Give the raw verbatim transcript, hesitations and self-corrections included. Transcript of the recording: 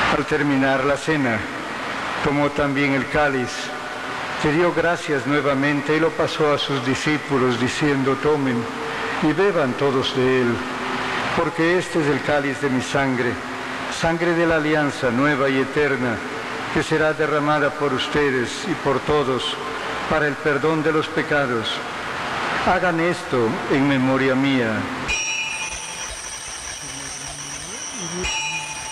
Al terminar la cena, tomó también el cáliz, te dio gracias nuevamente y lo pasó a sus discípulos diciendo: tomen y beban todos de él, porque este es el cáliz de mi sangre, sangre de la alianza nueva y eterna, que será derramada por ustedes y por todos para el perdón de los pecados. Hagan esto en memoria mía.